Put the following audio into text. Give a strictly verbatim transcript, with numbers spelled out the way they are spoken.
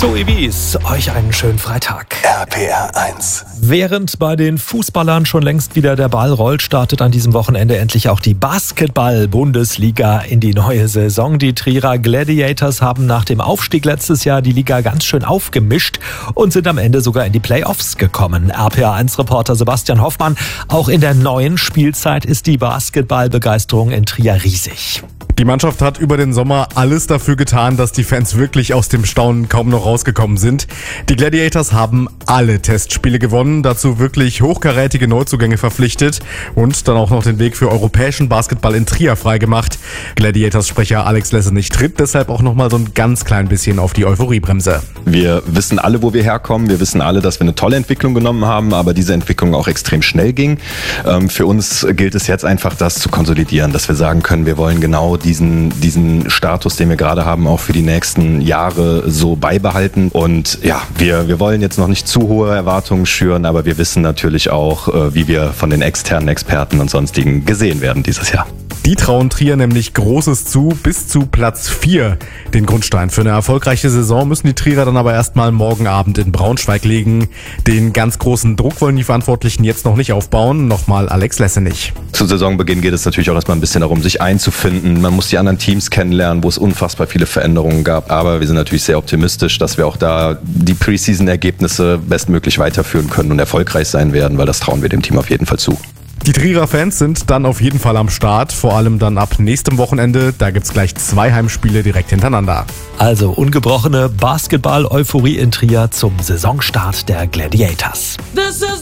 Zoe Wies, euch einen schönen Freitag. R P R eins. Während bei den Fußballern schon längst wieder der Ball rollt, startet an diesem Wochenende endlich auch die Basketball-Bundesliga in die neue Saison. Die Trierer Gladiators haben nach dem Aufstieg letztes Jahr die Liga ganz schön aufgemischt und sind am Ende sogar in die Playoffs gekommen. R P R eins-Reporter Sebastian Hoffmann, auch in der neuen Spielzeit ist die Basketballbegeisterung in Trier riesig. Die Mannschaft hat über den Sommer alles dafür getan, dass die Fans wirklich aus dem Staunen kaum noch rausgekommen sind. Die Gladiators haben alle Testspiele gewonnen, dazu wirklich hochkarätige Neuzugänge verpflichtet und dann auch noch den Weg für europäischen Basketball in Trier freigemacht. Gladiators-Sprecher Alex Lessenich tritt deshalb auch noch mal so ein ganz klein bisschen auf die Euphoriebremse. Wir wissen alle, wo wir herkommen. Wir wissen alle, dass wir eine tolle Entwicklung genommen haben, aber diese Entwicklung auch extrem schnell ging. Ähm, für uns gilt es jetzt einfach, das zu konsolidieren, dass wir sagen können, wir wollen genau diesen, diesen Status, den wir gerade haben, auch für die nächsten Jahre so beibehalten. Und ja, wir, wir wollen jetzt noch nicht zu hohe Erwartungen schüren, aber wir wissen natürlich auch, wie wir von den externen Experten und sonstigen gesehen werden dieses Jahr. Die trauen Trier nämlich Großes zu, bis zu Platz vier. Den Grundstein für eine erfolgreiche Saison müssen die Trierer dann aber erstmal morgen Abend in Braunschweig legen. Den ganz großen Druck wollen die Verantwortlichen jetzt noch nicht aufbauen. Nochmal Alex Lessenich. Zu Saisonbeginn geht es natürlich auch erstmal ein bisschen darum, sich einzufinden. Man muss die anderen Teams kennenlernen, wo es unfassbar viele Veränderungen gab. Aber wir sind natürlich sehr optimistisch, dass wir auch da die Preseason-Ergebnisse bestmöglich weiterführen können und erfolgreich sein werden, weil das trauen wir dem Team auf jeden Fall zu. Die Trierer Fans sind dann auf jeden Fall am Start, vor allem dann ab nächstem Wochenende. Da gibt's gleich zwei Heimspiele direkt hintereinander. Also ungebrochene Basketball-Euphorie in Trier zum Saisonstart der Gladiators. This is